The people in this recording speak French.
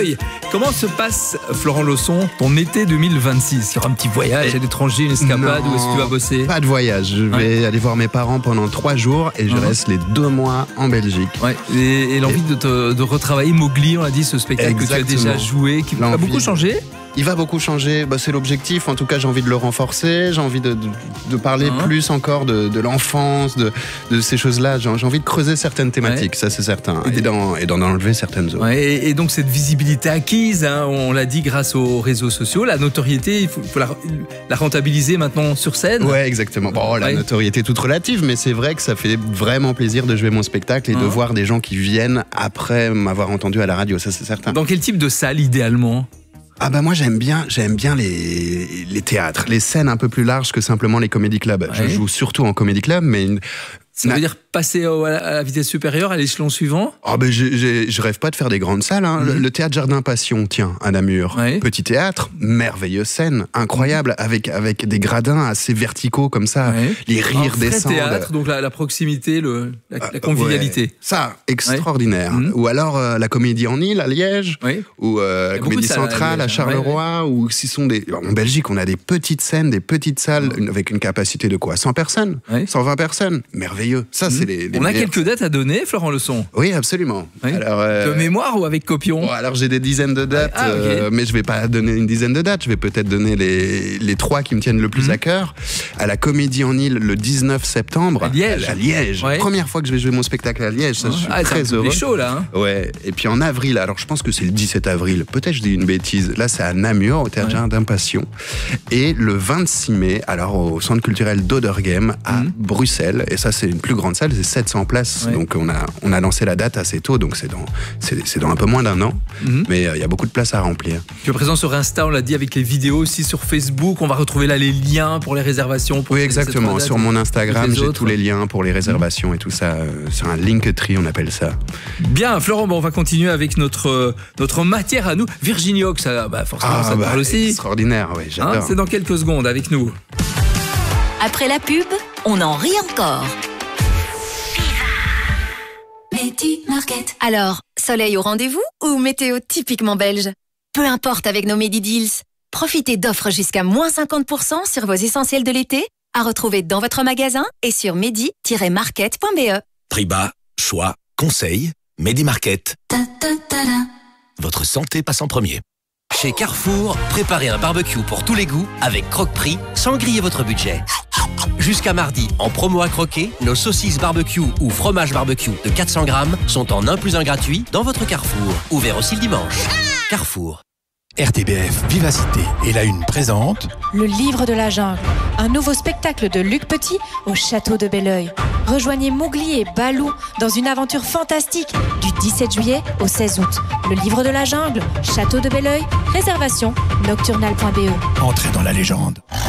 Belleuil. Comment se passe, Florent Lausson, ton été 2026? Sur un petit voyage à l'étranger, une escapade, ou est-ce que tu vas bosser? Pas de voyage, je vais aller voir mes parents pendant 3 jours et je reste les 2 mois en Belgique. Ouais. Et l'envie de retravailler Mowgli, on l'a dit, ce spectacle que tu as déjà joué, qui a beaucoup changé. Il va beaucoup changer, c'est l'objectif. En tout cas, j'ai envie de le renforcer. J'ai envie de parler plus encore de l'enfance, de ces choses-là. J'ai envie de creuser certaines thématiques, ça c'est certain. Et d'en enlever certaines autres. Ouais, et donc cette visibilité acquise, hein, on l'a dit, grâce aux réseaux sociaux, la notoriété, il faut la rentabiliser maintenant sur scène. Ouais, exactement. Bon, la notoriété toute relative, mais c'est vrai que ça fait vraiment plaisir de jouer mon spectacle et de voir des gens qui viennent après m'avoir entendu à la radio, ça c'est certain. Dans quel type de salle idéalement? Moi j'aime bien les théâtres, les scènes un peu plus larges que simplement les comédie clubs. Je joue surtout en comédie club, mais ça veut dire passer à la vitesse supérieure, à l'échelon suivant? Je rêve pas de faire des grandes salles. Hein. Le théâtre Jardin Passion, tiens, à Namur. Petit théâtre, merveilleuse scène, incroyable, avec des gradins assez verticaux comme ça. Les rires descendent. Théâtre, donc la proximité, la convivialité. Ça, extraordinaire. Ou alors la Comédie en Île à Liège, ou la Comédie Centrale à Charleroi, ou en Belgique, on a des petites scènes, des petites salles avec une capacité de quoi? 100 personnes, 120 personnes. Merveilleux. Ça, c'est On a quelques dates à donner, Florent Lausson? Oui, absolument. Alors, de mémoire ou avec copion? Alors, j'ai des dizaines de dates, mais je ne vais pas donner une dizaine de dates. Je vais peut-être donner les 3 qui me tiennent le plus à cœur. À la Comédie en Île, le 19 septembre. À Liège. À Liège. Première fois que je vais jouer mon spectacle à Liège. Ça, je suis très heureux. C'est chaud, là. Ouais. Et puis en avril, alors je pense que c'est le 17 avril. Peut-être je dis une bêtise. Là, c'est à Namur, au Théâtre Jardin Passion. Et le 26 mai, alors au Centre culturel d'Oderghem, à Bruxelles. Et ça, c'est une plus grande salle. C'est 700 places. Donc on a lancé la date assez tôt. Donc c'est dans un peu moins d'1 an. Mais il y a beaucoup de places à remplir. Tu es présent sur Insta, on l'a dit, avec les vidéos aussi sur Facebook. On va retrouver là les liens pour les réservations. Oui, exactement. Sur mon Instagram, j'ai tous les liens pour les réservations et tout ça. C'est un Linktree, on appelle ça. Bien, Florent, on va continuer avec notre matière à nous. Virginie Hawk, forcément, ça te parle aussi. Extraordinaire, oui, j'adore. C'est dans quelques secondes avec nous. Après la pub, on en rit encore. Medi Market. Alors, soleil au rendez-vous ou météo typiquement belge? Peu importe avec nos Medi Deals. Profitez d'offres jusqu'à moins 50% sur vos essentiels de l'été, à retrouver dans votre magasin et sur medi-market.be. Prix bas, choix, conseil, Medi Market. Votre santé passe en premier. Chez Carrefour, préparez un barbecue pour tous les goûts avec Croque-Prix sans griller votre budget. Jusqu'à mardi, en promo à croquer, nos saucisses barbecue ou fromage barbecue de 400 grammes sont en 1 + 1 gratuit dans votre Carrefour. Ouvert aussi le dimanche. Carrefour. RTBF Vivacité et la Une présente Le Livre de la Jungle, un nouveau spectacle de Luc Petit au château de Belleuil. Rejoignez Mowgli et Balou dans une aventure fantastique du 17 juillet au 16 août. Le Livre de la Jungle, château de Belleuil, réservation nocturnale.be. Entrez dans la légende.